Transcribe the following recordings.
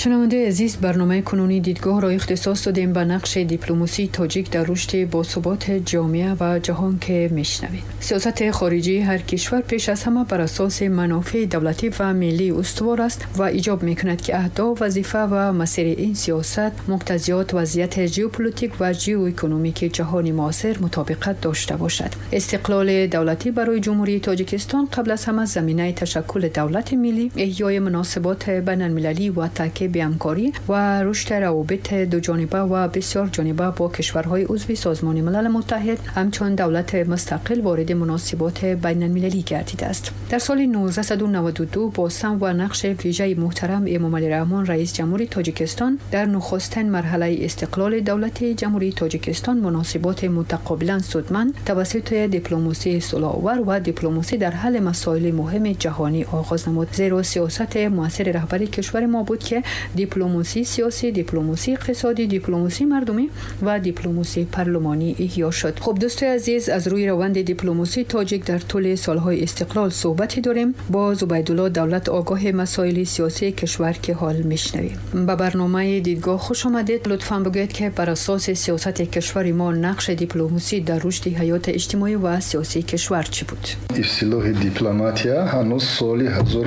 شنونده عزیز، برنامه کنونی دیدگاه را اختصاص دادیم به نقش دیپلماسی تاجیک در رشد باثبات جامعه و جهان که میشنوید. سیاست خارجی هر کشور پیش از همه بر اساس منافع دولتی و ملی استوار است و ایجاب میکند که اهداف، وظیفه و مسیر این سیاست مقتضیات وضعیت ژئوپلیتیک و ژئواکونومیک جهان معاصر مطابقت داشته باشد. استقلال دولتی برای جمهوری تاجیکستان قبل از همه زمینه تشکل دولت ملی، احیای مناسبات بین المللی و تاکید همکاری و رشد روابط دو جانبه و بسیار جانبه با کشورهای عضو سازمان ملل متحد، همچون دولت مستقل وارد مناسبات بین المللی گردیده است. در سال 1992 با سهم و نقش ویژه محترم امام علی رحمان رئیس جمهوری تاجیکستان در نخستین مرحله استقلال دولتی جمهوری تاجیکستان مناسبات متقابلا سودمند توسط دیپلماسی صلح‌آور و دیپلماسی در حل مسائل مهم جهانی آغاز نمود. زیرا سیاست موثر رهبری کشور ما بود که دیپلماسی سیاسی، دیپلماسی اقتصادی، دیپلماسی مردمی و دیپلماسی پارلمانی احیا شد. خب دوستان عزیز، از روی روند دیپلماسی تاجیک در طول سالهای استقلال صحبتی داریم. با زبیدالله دولت آگاه مسائل سیاسی کشور که حال میشنویم. به برنامه دیدگاه خوش آمدید. لطفاً بگویید که بر اساس سیاست کشور ما نقش دیپلماسی در رشد حیات اجتماعی و سیاسی کشور چی بود؟ اصطلاح دیپلماتیا هنوز سال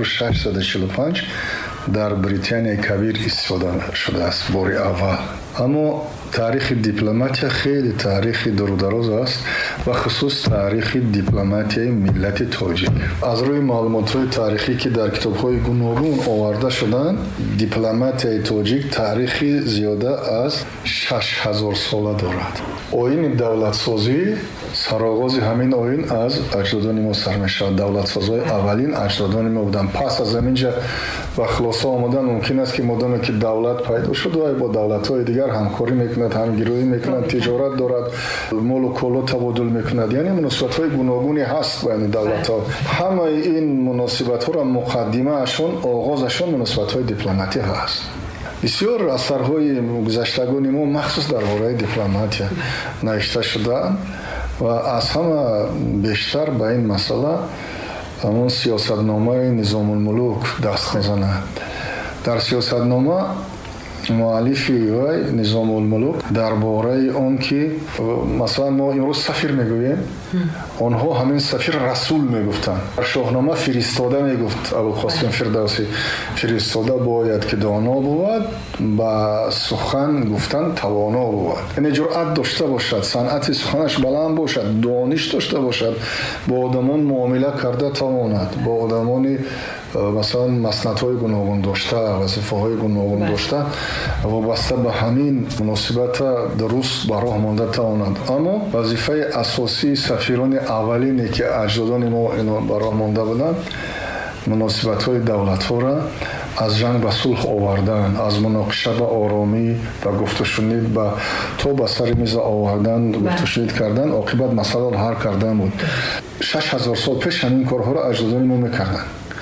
1645 در بریتانیا کبیر استفاده شده است بار اول. اما تاریخ دیپلماتیا خیلی تاریخ دور است و خصوص تاریخ دیپلماتیای ملت تاجیک. از روی معلومات تاریخی که در کتاب‌های گوناگون آورده شدند، دیپلماتیای تاجیک تاریخی زیاده از 6000 ساله دارد. آیین دولتسازی سرآغاز همین آیین از اجدادان ما سر می‌شود. دولتسازهای اولین اجدادان ما بودند. پس از همینجا و خلاصه آمدن ممکن است که مدام که دولت پیدا شد و با دولت‌های دیگر همکاری میکند، همگرایی میکند، تجارت دارد، مال و کالا تبادل میکند، یعنی مناسبت‌های گوناگونی هست بین دولت‌ها. همه این مناسبت‌ها را مقدمه‌شون، آغازشون مناسبت‌های دیپلماتی هست. بسیار اثرهای گذشتگان ما مخصوص درباره دیپلماتیا نوشته شده و از همه بیشتر به این مسئله همون سیاستنامه نظام الملوک دست میزند. در سیاستنامه مؤلف وی نظام الملوک درباره آن که مثلا ما امروز سفیر میگوییم، آنها همین سفیر رسول میگفتند. در شاهنامه فرستاده میگفت ابوالقاسم فردوسی، فرستاده باید که دانا بود، با سخن گفتن توانا بود، یعنی جرأت داشته باشد، صنعت سخنش بلند باشد، دانش داشته باشد، با آدمان معامله کرده تواند، با آدمان مثلا مسندهای گوناگون داشته، وظیفه‌های گوناگون داشته، وابسته به همین مناسبت درست به راه مانده تواند. اما وظیفه اساسی سفیران اولینی که اجدادان ما اینا به راه مانده بودند، مناسبت‌های دولت‌ها را از جنگ به صلح آوردن، از مناقشه به آرامی و گفت و شنید به تا به سر میز آوردن، گفت و شنید کردن، عاقبت مسئله را حل کردن بود. 6000 سال پیش همین کارها را اجدادان ما می‌کردند.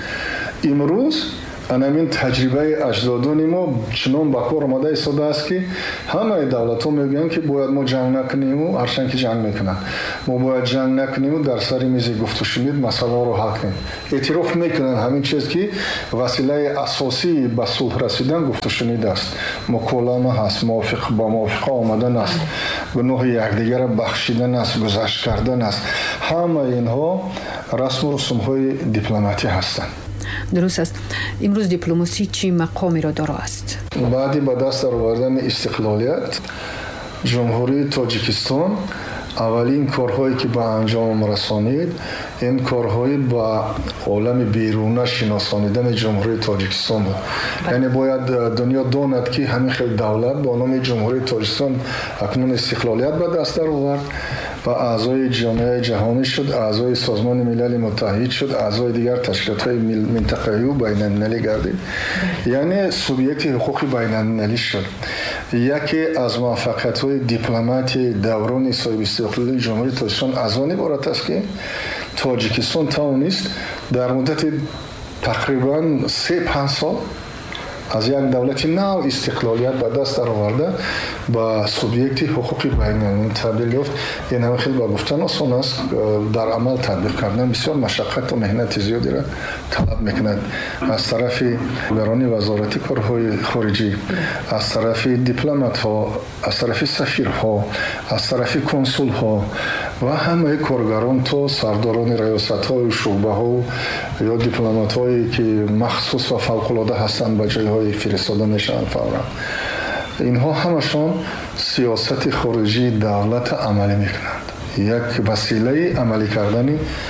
امروز همین تجربه اجدادان ما چنان به کار آمده ایستاده است که همه دولت‌ها میگن که باید ما جنگ نکنیم و هرچند که جنگ میکنن، ما باید جنگ نکنیم و در سر میز گفت و شنید مسئله رو حل کنیم. اعتراف میکنن همین چیز که وسیله اساسی به صلح رسیدن گفت و شنید است، مکالمه هست، موافق با موافقه آمدن است، گناه یکدیگر را بخشیدن است، گذشت کردن است. همه اینها رسم و رسوم‌های دیپلماتی هستند. درست است. امروز دیپلماسی چی مقامی را داره است؟ بعدی به دست آوردن استقلالیت، جمهوری تاجیکستان اولین کارهایی که به انجام رسانید، این کارهایی به عالم بیرونه شناسانیدن جمهوری تاجیکستان بود. یعنی باید دنیا داند که همین خیلی دولت با نام جمهوری تاجیکستان اکنون استقلالیت به دست آورد و اعضای جامعه جهانی شد، اعضای سازمان ملل متحد شد، اعضای دیگر تشکیلات‌های منطقه‌ای و بین‌المللی گردید. یعنی سوبیکت حقوق بین‌المللی شد. یکی از موفقیت‌های دیپلماتی دوران صاحب استقلال جمهوری تاجیکستان از آن عبارت است که تاجیکستان توانست در مدت تقریباً 3-5 سال از یک دولت نو استقلالیت به دست آورده با سوبیکت حقوقی بین‌المللی تبدیل یافت. این هم خیلی با گفتن آسان است، در عمل تطبیق کردن بسیار مشقت و مهنت زیادی را طلب میکند. از طرف برانی وزارت کارهای خارجی، از طرف دیپلمات ها، از طرف سفیر ها، از طرف کنسول ها و همه کارگران تا سرداران ریاست های شعبه ها یا دیپلمات هایی که مخصوص و فوق العاده هستند به جای های فرستاده میشن فورا. اینها همشون سیاست خارجی دولت عملی میکنند. یک وسیله عملی کردن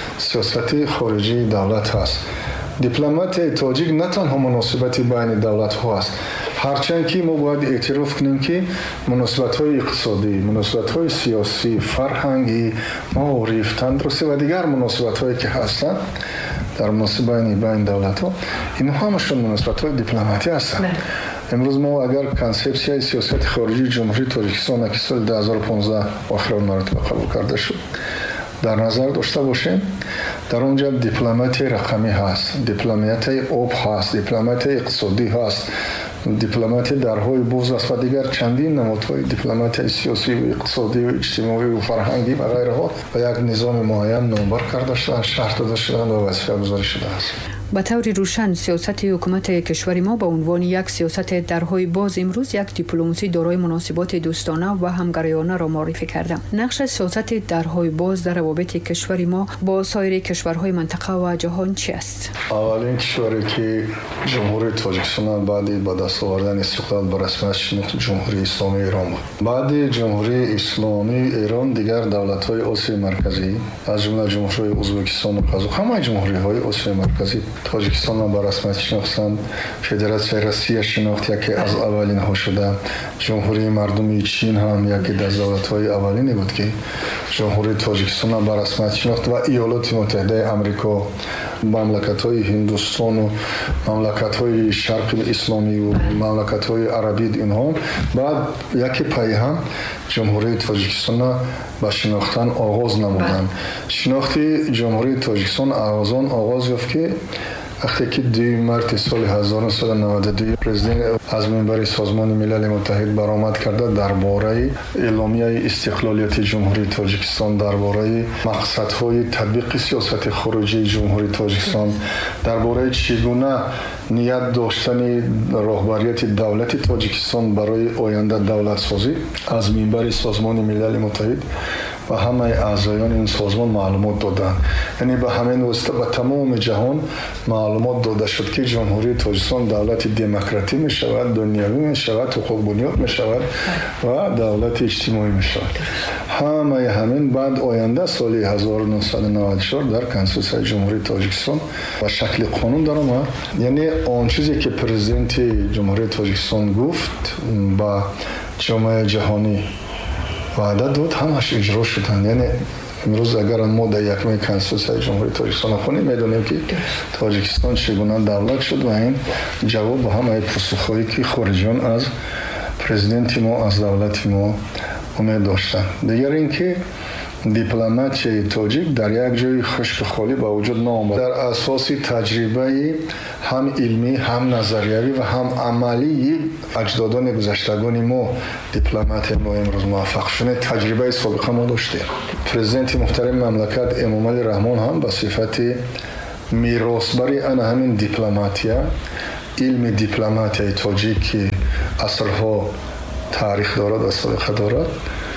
سیاست خارجی دولت هست. دیپلمات تاجیک نه تنها مناسبت بین دولت ها است، هرچند که ما باید اعتراف کنیم که مناسبت های اقتصادی، مناسبت های سیاسی، فرهنگی، معارف، تندرستی و دیگر مناسبت هایی که هستند در مناسبت بین دولت ها، اینها همشون مناسبت های دیپلماتی هستند. امروز ما اگر کنسپسیای سیاست خارجی جمهوری تاجیکستان که سال 2015 آخرین مرتبه قبول کرده شد در نظر داشته باشیم، در اونجا دیپلماتی رقمی هست، دیپلماتی آب هست، دیپلماتی اقتصادی هست، دیپلماتی درهای باز است و دیگر چندین نمادهای دیپلماتی سیاسی و اقتصادی و اجتماعی و فرهنگی و غیره ها و یک نظام معین نامبر کرده شدن، شرط داده شدن و وظیفه گذاری شده است. به طور روشن سیاست حکومت کشور ما به عنوان یک سیاست درهای باز امروز یک دیپلماسی دارای مناسبات دوستانه و همگرایانه را معرفی کرده. نقش سیاست درهای باز در روابط کشور ما با سایر کشورهای منطقه و جهان چی است؟ اولین کشوری که جمهوری تاجیکستان بعد با دست آوردن استقلال به رسمیت شناخت جمهوری اسلامی ایران بود. بعد جمهوری اسلامی ایران دیگر دولت‌های آسیای مرکزی از جمله جمهوری ازبکستان و قزاقستان، همه جمهوری‌های آسیای مرکزی تاجیکستان را به رسمیت شناختند. فدراسیون روسیه شناخت یکی از اولین ها شده. جمهوری مردمی چین هم یکی از دولت‌های اولینی بود که جمهوری تاجیکستان را به رسمیت شناخت و ایالات متحده آمریکا، مملکت‌های هندوستان و مملکت‌های شرق اسلامی و مملکت‌های عربی اینها بعد یکی پای هم جمهوری تاجیکستان را به شناختن آغاز نمودند. شناخت جمهوری تاجیکستان آغاز یافت که وقتی که 2 مارس سال 1992 پرزیدنت از منبر سازمان ملل متحد برآمد کرده درباره اعلامیه استقلالیت جمهوری تاجیکستان، درباره مقصدهای تطبیق سیاست خارجی جمهوری تاجیکستان، درباره چگونه نیت داشتن رهبریت دولت تاجیکستان برای آینده دولت سازی از منبر سازمان ملل متحد و همه اعضایان این سازمان معلومات دادند. یعنی به همین واسطه به تمام جهان معلومات داده شد که جمهوری تاجیکستان دولت دموکراتی می شود، دنیوی می شود، حقوق بنیاد می شود و دولت اجتماعی می شود. همین بعد آینده سال 1994 در کنستیتوسیون جمهوری تاجیکستان و شکل قانون در آمد. یعنی آن چیزی که پرزیدنت جمهوری تاجیکستان گفت با جامعه جهانی وعده داد، همش اجرا شدن. یعنی امروز اگر ما در یکم کنستیتوسیون جمهوری تاجیکستان خونیم میدونیم که تاجیکستان چگونه دولت شد و این جواب به همه پاسخهایی که خارجیان از پرزیدنت ما از دولت ما امید داشتن. دیگر اینکه دیپلماتی تاجیک در یک جای خشک خالی به وجود نآمد. در اساس تجربه هم علمی، هم نظریوی و هم عملی اجدادان گذشتگان ما دیپلمات ما امروز موفق شدن تجربه سابقه ما داشته. پرزیدنت محترم مملکت امامعلی رحمان هم به صفت میراثبر همین دیپلماتیا، علم دیپلماتی تاجیک که عصرها تاریخ دارد و سابقه دارد،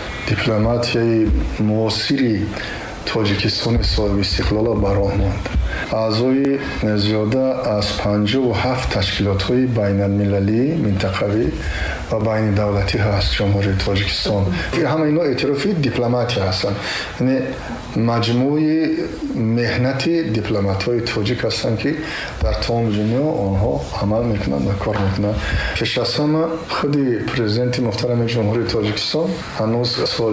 دیپلماتی معاصری تاجیکستان صاحب استقلال براه ماند. اعضای زیاده از 57 تشکیلات‌های بین المللی، منطقوی و بین دولتی هست جمهوری تاجیکستان. همه اینا اعترافی دیپلماتی هستند. یعنی مجموعه مهنت دیپلمات‌های تاجیک هستند که در تمام دنیا آنها عمل میکنند و کار میکنند. پیش از همه خود پرزیدنت محترم جمهوری تاجیکستان هنوز سال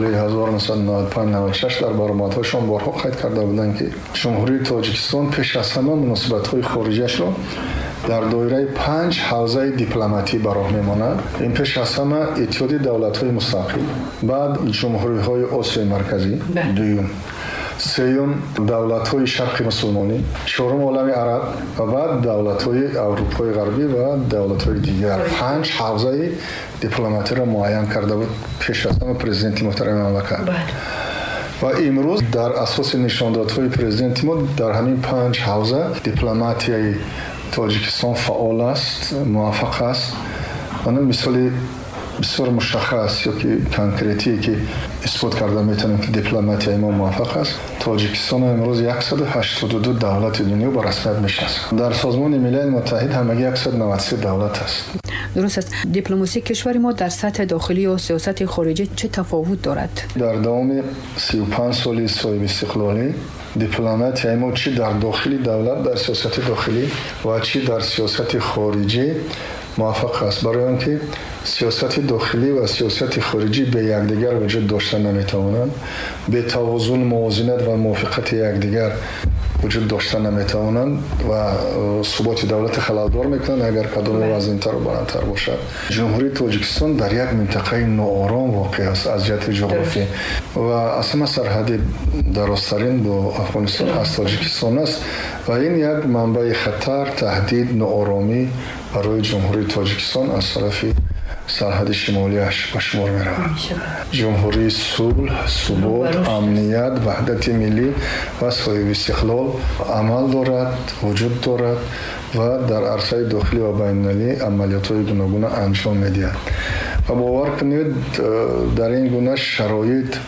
1995-96 در برآمدهاشان بارها قید کرده بودند که جمهوری تاجیکستان پیش از همه مناسبت‌های خارجیش را در دایره 5 حوزه دیپلماتی براه میماند. این پیش از همه اتحادیه دولت‌های مستقل، بعد جمهوری‌های آسیای مرکزی، دوم سیوم دولت‌های شرق مسلمانی، چهارم عالم عرب و بعد دولت‌های اروپای غربی و دولت‌های دیگر. 5 حوزه دیپلماتی را معین کرده بود پیش از همه پرزیدنت محترم مملکت. و امروز در اساس نشاندادهای پرزیدنت ما در همین 5 حوزه دیپلماتی تاجیکستان فعال است، موفق است. من مثال بسیار مشخص یا که کنکریتی که اثبات کرده میتونیم که دیپلماتی ما موفق است. تاجیکستان امروز 182 دولت دنیا با رسمیت میشناسد. در سازمان ملل متحد همگی 193 دولت است. درست است. دیپلماسی کشور ما در سطح داخلی و سیاست خارجی چه تفاوت دارد؟ در دوام 35 سال صاحب استقلالی دیپلماتی ما چی در داخلی دولت در سیاست داخلی و چی در سیاست خارجی موفق است. برای آنکه سیاست داخلی و سیاست خارجی به یکدیگر وجود داشته نمیتوانند، به توازن موازنت و موافقت یکدیگر وجود داشته نمیتوانند و ثبات دولت خلالدار میکنند اگر کدام وزن‌تر و بلندتر باشد. جمهوری تاجیکستان در یک منطقه ناآرام واقع است از جهت جغرافی و اصلا سرحد درازترین با افغانستان از تاجیکستان است و این یک منبع خطر، تهدید، ناآرامی برای جمهوری تاجیکستان از طرف سرحد شمالیش به شمار می رود. جمهوری صلح، ثبات، امنیت، وحدت ملی و صاحب استقلال عمل دارد، وجود دارد و در عرصه داخلی و بین‌المللی عملیات‌های گوناگون انجام می‌دهد. و باور کنید در این گونه شرایط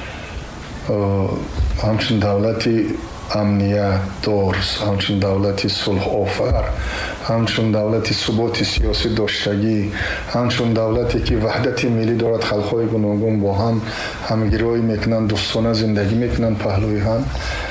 همچون دولتی امنیت دارس، همچون دولتی صلح آفر، همچون دولتی ثبات سیاسی داشتگی، همچون دولتی که وحدت ملی دارد، خلق‌های گوناگون با هم همگرایی میکنند، دوستانه زندگی میکنند پهلوی هم.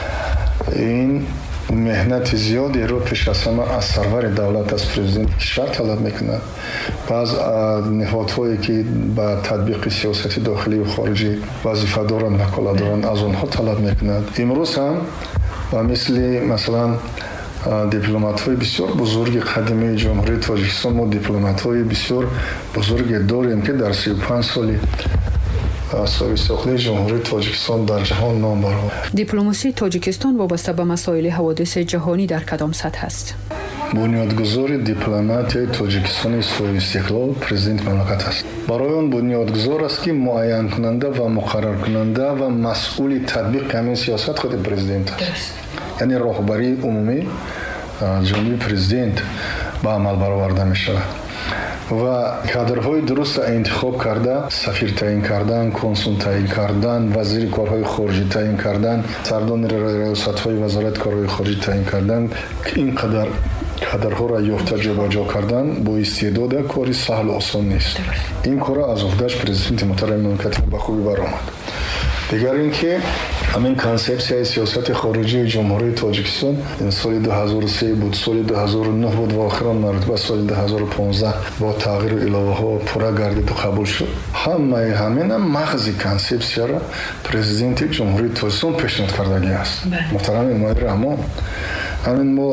این مهنت زیادی رو پیش از همه از سرور دولت از پرزیدنت کشور طلب میکنند. بعض نهادهایی که با تطبیق سیاست داخلی و خارجی وظیفه دارند و کلا دارند از آنها طلب میکنند. امروز هم و مثلا دیپلمات‌های بسیار بزرگ قدیمی جمهوری تاجیکستان ما دیپلمات‌های بسیار بزرگ داریم که در 35 سال صاحب استقلالی جمهوری تاجیکستان در جهان نام برآورد. دیپلماسی تاجیکستان وابسته به مسائل حوادث جهانی در کدام سطح است؟ بنیادگذار دیپلماتی تاجیکستان صاحب استقلال پرزیدنت مملکت است. برای آن بنیادگذار است که معین کننده و مقرر کننده و مسئول تطبیق همین سیاست خود پرزیدنت است. یعنی راهبری عمومی جنبی پرزیدنت به عمل برآورده می شود و کادرهای درست انتخاب کرده، سفیر تعیین کردن، کنسول تعیین کردن، وزیر کارهای خارجی تعیین کردن، سردان ریاست‌های وزارت کارهای خارجی تعیین کردن که اینقدر کادرها را یافته جابجا کردن با استعداد کاری سهل و آسان نیست. این کار از عهده‌اش پرزیدنت محترم مملکت به خوبی برآمد. دیگر اینکه همین کانسپسیای سیاست خارجی جمهوری تاجیکستان سال 2003 بود، سال 2009 بود و آخران مرتبه سال 2015 با تغییر الهه ها پورا گردید و قبول شد. همین مغز کانسپسیا را پرزیدنت جمهوری تاجیکستان پیشنهاد کردگی است. محترم امامزاده رحمان همین ما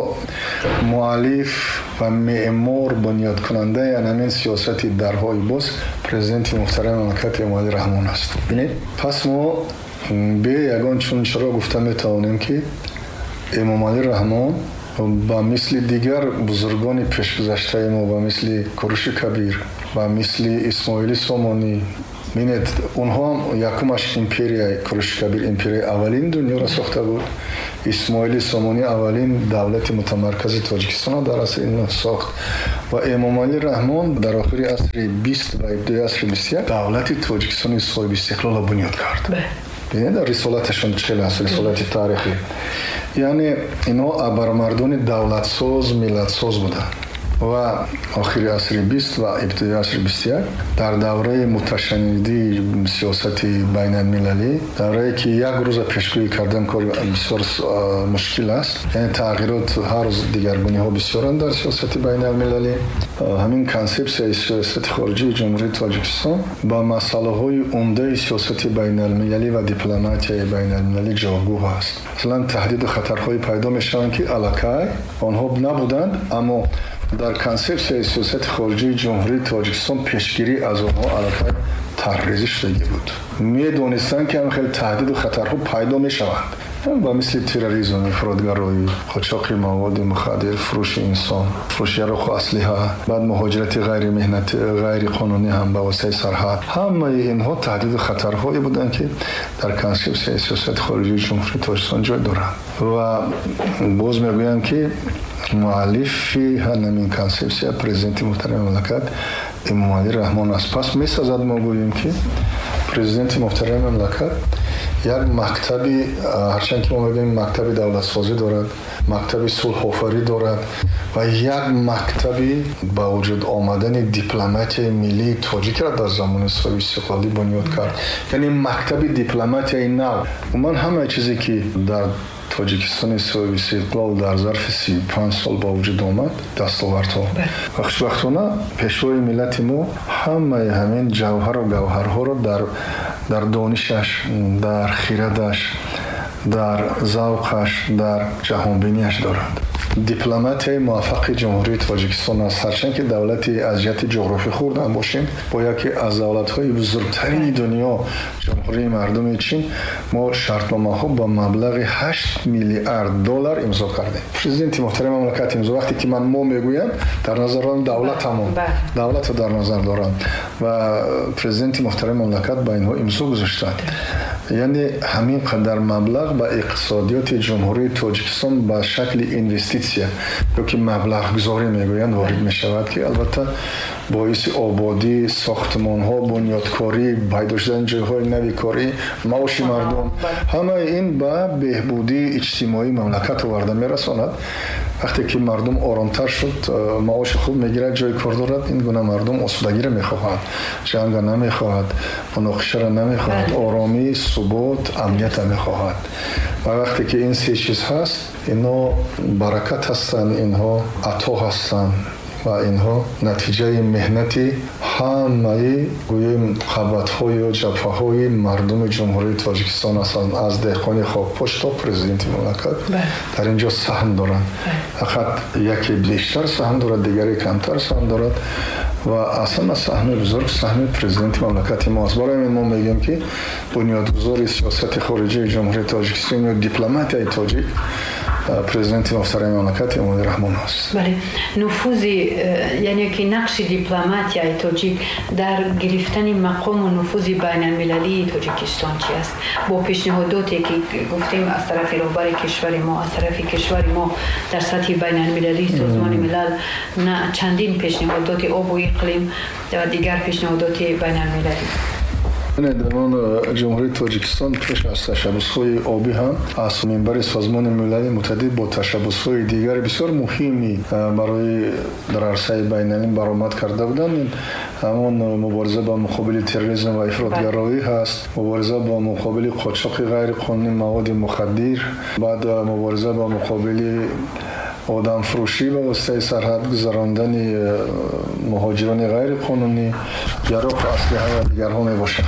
مؤلف و معمار بنیاد کننده همین سیاستی درهای باز پرزیدنت محترم مملکت امامزاده رحمان است. ببینید پس ما به یگان چرا گفته میتوانیم که امامزاده رحمان با مثل دیگر بزرگان پیشگذشته ما و مثل کوروش کبیر و مثل اسماعیل سامانی ببینید اونها یکمش امپریا کوروش کبیر امپریا اولین دنیا را ساخته بود. اسماعیل سامانی اولین دولت متمرکز تاجیکستان در عصر این ساخت و امامزاده رحمان در آخر عصر 20 و ابتدای عصر 21 دولت تاجیکستان صاحب استقلال بنیاد کرد. ببینید رسالتشون چه است، رسالت تاریخی. یعنی اینا ابرمردان دولت ساز، ملت ساز بودند و آخر عصر 20 و ابتدای عصر 21 در دوره متشنجی سیاست بین المللی، دوره‌ای که یک روز پیشگویی کردن کار بسیار مشکل است، یعنی تغییرات هر روز دیگرگونی ها بسیارند در سیاست بین المللی. همین کانسپت سیاست خارجی جمهوری تاجیکستان با مسائل های عمده سیاست بین المللی و دیپلماتی بین المللی جاگوه است. مثلا تهدید و خطرهای پیدا میشوند که علاقه آنها نبودند اما در کانسپت سیاست خارجی جمهوری تاجیکستان پیشگیری از آنها علاقه تحریزی شده بود. میدونستند که خیلی تهدید و خطرها پیدا میشوند. با مثل تروریسم، افراطگرایی، قاچاق مواد مخدر، فروش انسان، فروش یارق و اسلحه، بعد مهاجرت غیر مهنت غیر قانونی هم به واسطه سرحد، همه اینها تهدید خطرهایی بودند که در کانسپسیون سیاست خارجی جمهوری تاجیکستان جای دارند و باز میگویم که مؤلفی همین کانسپسیون پرزیدنت محترم مملکت امامعلی رحمان است. پس می‌سازد ما گوییم که پرزیدنت محترم مملکت یک مکتبی، هرچند که ما میگیم مکتب دولت سازی دارد، مکتب صلح آفرینی دارد و یک مکتبی با وجود آمدن دیپلماتی ملی تاجیک را در زمان سوی استقلالی بنیاد کرد. یعنی مکتب دیپلماتی نو. من همه چیزی که در تاجیکستان سوی استقلال در ظرف 35 سال با وجود آمد دستاوردها و خوشبختانه پیشوای ملت ما همه همین جوهر و گوهرها را در دانشش، در خیرتش، در ذوقش، در جهانبینیش دارند. دیپلمات موفق جمهوری تاجیکستان است. هرچند که دولتی از جهت جغرافی خورد هم باشیم با یکی از دولت‌های بزرگترین دنیا جمهوری مردم چین ما شرطنامه‌ها با مبلغ 8 میلیارد دلار امضا کردیم. پرزیدنت محترم مملکت امضا وقتی که من میگویم در نظر دارم دولت در نظر دارم و پرزیدنت محترم مملکت با اینها امضا گذاشتند. یعنی همین قدر مبلغ با اقتصادیات جمهوری تاجیکستان به شکل اینوستیسیا یا که مبلغ گذاری میگویند وارد می شود که البته باعث آبادی، ساختمان ها، بنیادکاری، پیدا شدن جایهای نوی کاری، معاش مردم، همه این به بهبودی اجتماعی مملکت آورده میرساند. وقتی که مردم آرامتر شد، معاش خوب میگیرد، جای کار دارد، این گونه مردم آسودگی را میخواهند، جنگ نمیخواهد، مناقشه را نمیخواهد، آرامی، ثبات، امنیت میخواهد. و وقتی که این سه چیز هست، اینا برکت هستند، اینها عطا هستند و اینها نتیجه مهنتی همه گوییم قوت‌های و جبهه‌های مردم جمهوری تاجیکستان هستند. از دهقان خاکپشت تا پرزیدنت مملکت در اینجا سهم دارند. فقط یکی بیشتر سهم دارد، دیگری کمتر سهم دارد و اصلا سهم بزرگ سهم پرزیدنت مملکت ما است. برای ما میگیم که بنیادگذار سیاست خارجی جمهوری تاجیکستان یا دیپلماتی تاجیک پرزیدنت محترم مملکت امامعلی رحمان است. بله، نفوذ یعنی که نقش دیپلماتی تاجیک در گرفتن مقام و نفوذ بین المللی تاجیکستان چی است؟ با پیشنهاداتی که گفتیم از طرف رهبر کشور ما، از طرف کشور ما در سطح بین المللی سازمان ملل، نه چندین پیشنهادات آب و اقلیم و دیگر پیشنهادات بین المللی. درمان جمهوری تاجیکستان پیش از تشبس‌های آبی هم از منبر سازمان ملل متحد با تشبس‌های دیگر بسیار مهمی برای در عرصه بین‌المللی برآمد کرده بودند. همون مبارزه با مقابل تروریسم و افراطگرایی هست، مبارزه با مقابل قاچاق غیر قانونی مواد مخدر، بعد مبارزه با مقابل آدم فروشی و واسطه سرحد گذراندن مهاجران غیر قانونی، یارق و اسلحه و دیگرها می باشند.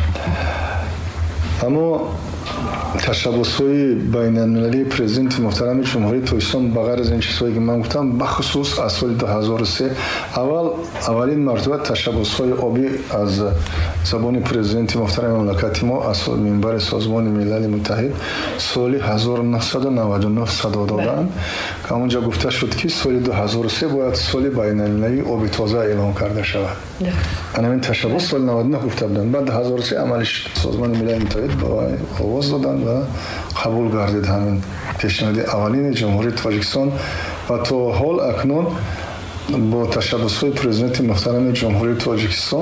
اما تشبس‌های بین‌المللی پرزیدنت محترم جمهوری تاجیکستان بغیر از این چیزهایی که من گفتم بخصوص از سال 2003 اولین مرتبه تشبس‌های آبی از زبان پرزیدنت محترم مملکت ما از منبر سازمان ملل متحد سال 1999 صدا دادند که اونجا گفته شد که سال 2003 باید سال بین‌المللی آب تازه اعلام کرده شود. همین تشبس سال 99 گفته بودند، بعد 2003 عملش سازمان ملل متحد با آواز دادند و قبول گردید همین پیشنهاد اولین جمهوری تاجیکستان و تا حال اکنون با تشبس‌های پرزیدنت محترم جمهوری تاجیکستان